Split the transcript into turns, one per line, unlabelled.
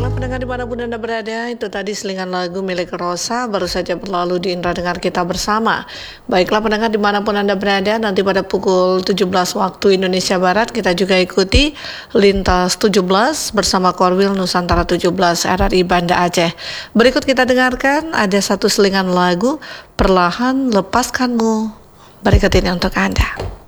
Baiklah pendengar dimanapun Anda berada, itu tadi selingan lagu milik Rosa baru saja berlalu di Indra Dengar Kita Bersama. Baiklah pendengar dimanapun Anda berada, nanti pada pukul 17 waktu Indonesia Barat kita juga ikuti Lintas 17 bersama Korwil Nusantara 17 RRI Banda Aceh. Berikut kita dengarkan ada satu selingan lagu Perlahan Lepaskanmu. Berikut ini untuk Anda.